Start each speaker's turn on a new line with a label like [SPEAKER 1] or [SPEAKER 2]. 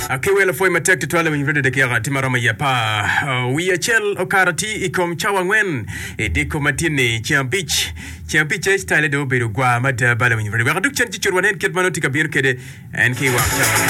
[SPEAKER 1] Akiwela foi matek tutwale mwenye de kia timarama ya pa wiachel okarati ikom chawangwen ediko matini chiambich style do beru gwa mata bala mwenye vrede wakaduk chanchi churwanen ket manoti kabir kede NK1